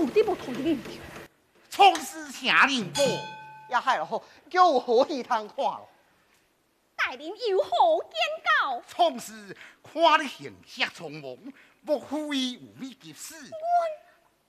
土地不土地面条， 创世啥人报？ 也害了，叫有好戏通看咯。 带领有好见告。 创世看你形色匆忙，莫非有咩急事？ 我